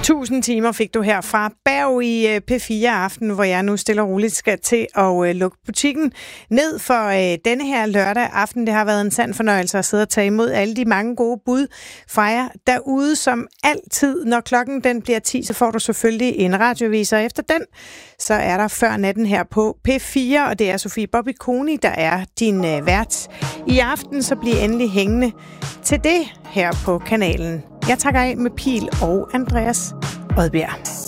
1000 timer fik du her fra Berg i P4 Aften, hvor jeg nu stille og roligt skal til at lukke butikken ned for denne her lørdag aften. Det har været en sand fornøjelse at sidde og tage imod alle de mange gode bud fra jer derude, som altid. Når klokken den bliver 10, så får du selvfølgelig en radioavis, og efter den, så er der Før Natten her på P4, og det er Sofie Bobby Koni, der er din vært. I aften så bliver endelig hængende til det her på kanalen. Jeg takker af med Pil og Andreas Odbjerg.